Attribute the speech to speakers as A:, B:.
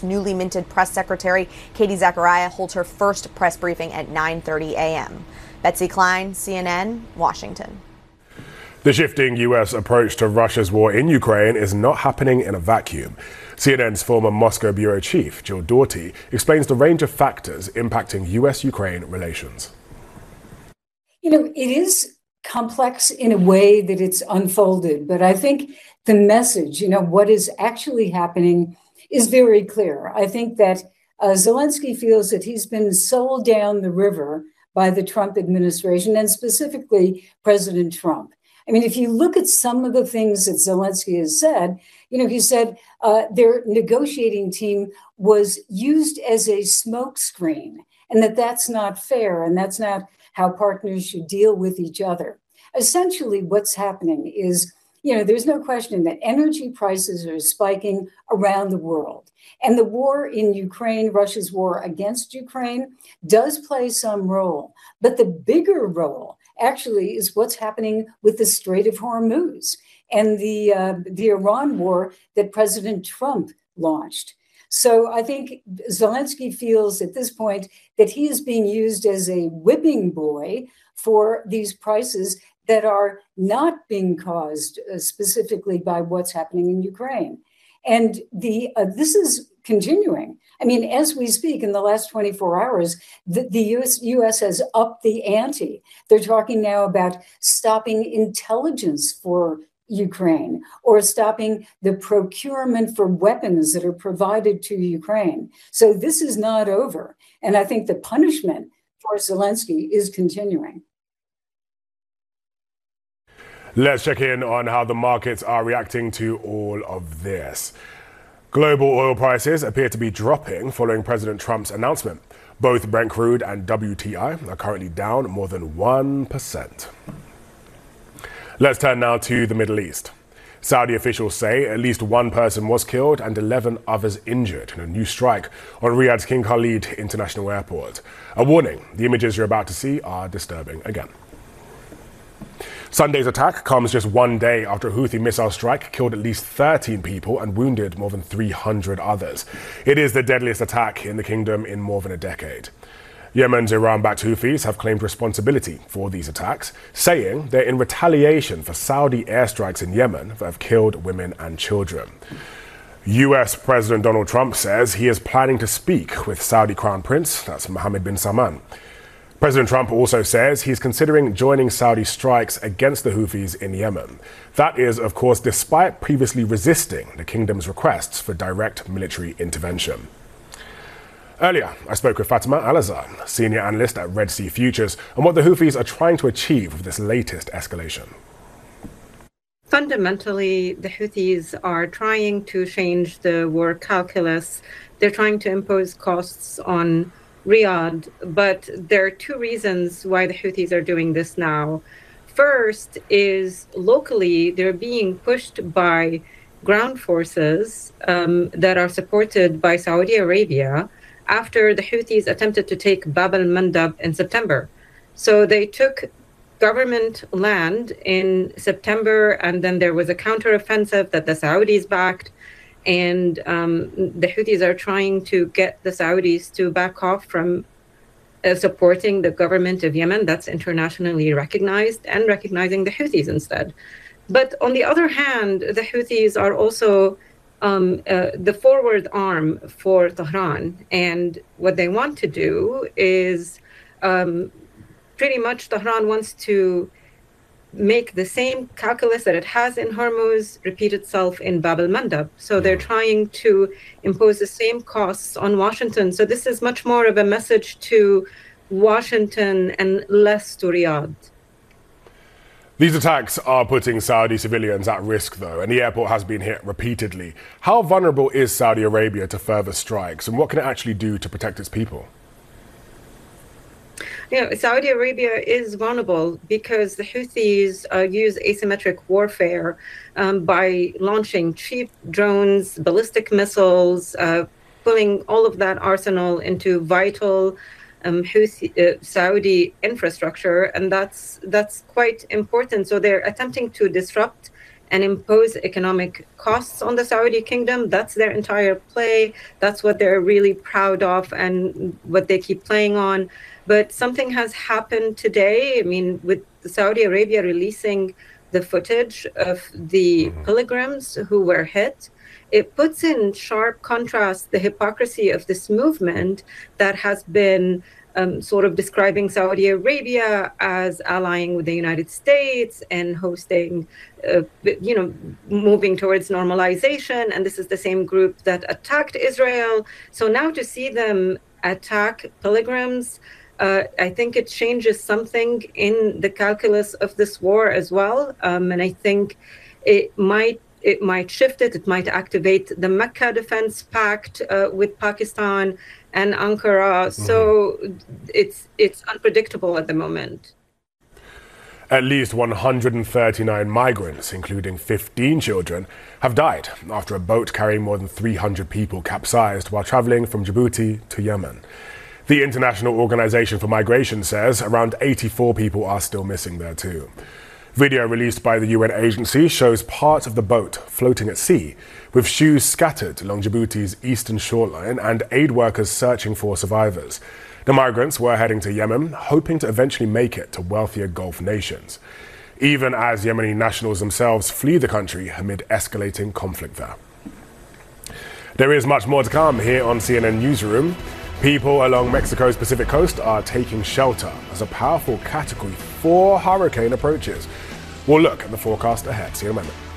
A: newly minted press secretary, Katie Zachariah, holds her first press briefing at 9:30 a.m. Betsy Klein, CNN, Washington.
B: The shifting U.S. approach to Russia's war in Ukraine is not happening in a vacuum. CNN's former Moscow bureau chief, Jill Doughty, explains the range of factors impacting U.S.-Ukraine relations.
C: It is complex in a way that it's unfolded, but I think the message, what is actually happening is very clear. I think that Zelensky feels that he's been sold down the river by the Trump administration and specifically President Trump. I mean, if you look at some of the things that Zelensky has said, he said their negotiating team was used as a smokescreen and that's not fair and that's not how partners should deal with each other. Essentially, what's happening is, there's no question that energy prices are spiking around the world. And the war in Ukraine, Russia's war against Ukraine, does play some role. But the bigger role actually is what's happening with the Strait of Hormuz and the Iran war that President Trump launched. So I think Zelensky feels at this point that he is being used as a whipping boy for these prices that are not being caused specifically by what's happening in Ukraine. And this is continuing. I mean, as we speak, in the last 24 hours, the U.S. has upped the ante. They're talking now about stopping intelligence for Ukraine or stopping the procurement for weapons that are provided to Ukraine. So this is not over. And I think the punishment for Zelensky is continuing.
B: Let's check in on how the markets are reacting to all of this. Global oil prices appear to be dropping following President Trump's announcement. Both Brent crude and WTI are currently down more than 1%. Let's turn now to the Middle East. Saudi officials say at least one person was killed and 11 others injured in a new strike on Riyadh's King Khalid International Airport. A warning, the images you're about to see are disturbing again. Sunday's attack comes just one day after a Houthi missile strike killed at least 13 people and wounded more than 300 others. It is the deadliest attack in the kingdom in more than a decade. Yemen's Iran-backed Houthis have claimed responsibility for these attacks, saying they're in retaliation for Saudi airstrikes in Yemen that have killed women and children. US President Donald Trump says he is planning to speak with Saudi Crown Prince, that's Mohammed bin Salman. President Trump also says he's considering joining Saudi strikes against the Houthis in Yemen. That is, of course, despite previously resisting the kingdom's requests for direct military intervention. Earlier, I spoke with Fatima Al-Azhar, senior analyst at Red Sea Futures, on what the Houthis are trying to achieve with this latest escalation.
D: Fundamentally, the Houthis are trying to change the war calculus. They're trying to impose costs on Riyadh, but there are two reasons why the Houthis are doing this now. First is locally, they're being pushed by ground forces that are supported by Saudi Arabia after the Houthis attempted to take Bab al-Mandab in September. So they took government land in September, and then there was a counteroffensive that the Saudis backed. And the Houthis are trying to get the Saudis to back off from supporting the government of Yemen that's internationally recognized and recognizing the Houthis instead. But on the other hand, the Houthis are also the forward arm for Tehran. And what they want to do is pretty much Tehran wants to make the same calculus that it has in Hormuz repeat itself in Bab al-Mandab. So they're trying to impose the same costs on Washington. So this is much more of a message to Washington and less to Riyadh.
B: These attacks are putting Saudi civilians at risk, though, and the airport has been hit repeatedly. How vulnerable is Saudi Arabia to further strikes, and what can it actually do to protect its people?
D: Saudi Arabia is vulnerable because the Houthis use asymmetric warfare by launching cheap drones, ballistic missiles, pulling all of that arsenal into vital Saudi infrastructure, and that's quite important. So they're attempting to disrupt and impose economic costs on the Saudi kingdom. That's their entire play. That's what they're really proud of and what they keep playing on. But something has happened today. I mean, with Saudi Arabia releasing the footage of the pilgrims who were hit, it puts in sharp contrast the hypocrisy of this movement that has been sort of describing Saudi Arabia as allying with the United States and hosting, moving towards normalization. And this is the same group that attacked Israel. So now to see them attack pilgrims, I think it changes something in the calculus of this war as well. And I think it might shift it. It might activate the Mecca Defense Pact with Pakistan and Ankara. So it's unpredictable at the moment.
B: At least 139 migrants, including 15 children, have died after a boat carrying more than 300 people capsized while traveling from Djibouti to Yemen. The International Organization for Migration says around 84 people are still missing there too. Video released by the UN agency shows parts of the boat floating at sea, with shoes scattered along Djibouti's eastern shoreline and aid workers searching for survivors. The migrants were heading to Yemen, hoping to eventually make it to wealthier Gulf nations, even as Yemeni nationals themselves flee the country amid escalating conflict there. There is much more to come here on CNN Newsroom. People along Mexico's Pacific coast are taking shelter as a powerful Category 4 hurricane approaches. We'll look at the forecast ahead. See you in a moment.